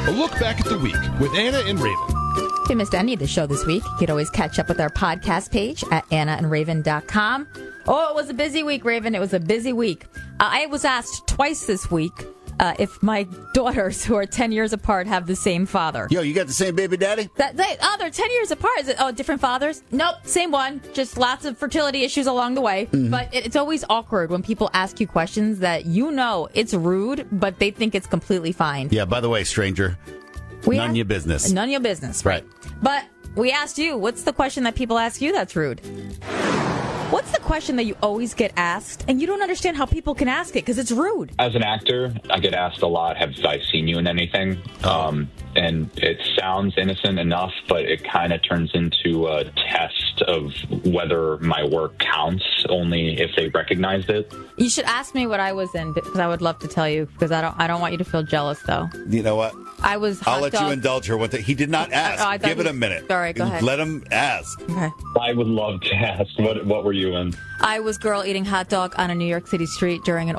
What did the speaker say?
A look back at the week with Anna and Raven. If you missed any of the show this week, you could always catch up with our podcast page at AnnaandRaven.com. Oh, it was a busy week, Raven. It was a busy week. I was asked twice this week if my daughters, who are 10 years apart, have the same father. Yo, you got the same baby daddy? They're 10 years apart. Is it? Oh, different fathers? Nope, same one. Just lots of fertility issues along the way. Mm-hmm. But it's always awkward when people ask you questions that you know it's rude, but they think it's completely fine. Yeah, by the way, stranger, none of your business. None of your business. Right. But we asked you, what's the question that people ask you that's rude? What's the question that you always get asked, and you don't understand how people can ask it because it's rude? As an actor, I get asked a lot, have I seen you in anything? And it sounds innocent enough, but it kind of turns into a test of whether my work counts only if they recognized it. You should ask me what I was in, because I would love to tell you, because I don't want you to feel jealous, though. You know what? I was I'll let you indulge her. He did not ask. Give it a minute. All right, go ahead. Let him ask. Okay. I would love to ask, what were you in? I was girl eating hot dog on a New York City street during an